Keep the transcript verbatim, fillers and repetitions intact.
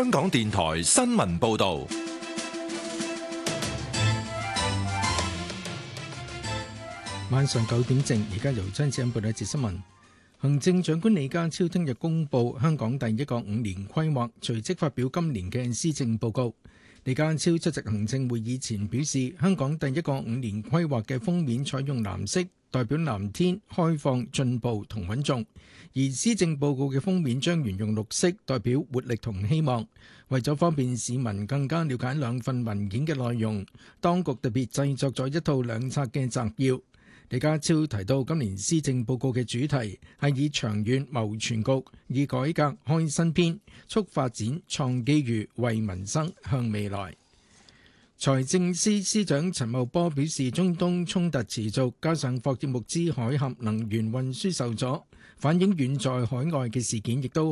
香港電台新聞報道。 晚上九點正，而家由張子欣報道一節新聞。行政長官李家超聽日公布香港第一個五年規劃，隨即發表今年嘅施政報告。李家超出席行政會議前表示，香港第一個五年規劃嘅封面採用藍色，代表藍天、開放、進步同穩重；而施政報告嘅封面將沿用綠色，代表活力同希望。為咗方便市民更加了解兩份文件嘅內容，當局特別製作咗一套兩冊嘅摘要。李家超提到，今年施政報告嘅主題係以長遠謀全局，以改革開新篇，促發展創機遇，為民生向未來。財政司司長陳茂波表示，中東衝突持續，加上霍爾木茲海峽能源運輸受阻，反映遠在海外嘅事件亦都